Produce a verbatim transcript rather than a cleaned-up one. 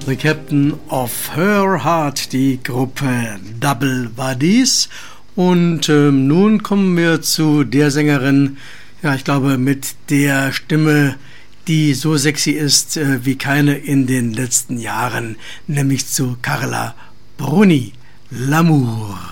The Captain of Her Heart, die Gruppe Double war dies. Und ähm, nun kommen wir zu der Sängerin, ja, ich glaube, mit der Stimme, die so sexy ist äh, wie keine in den letzten Jahren, nämlich zu Carla Bruni, L'amour.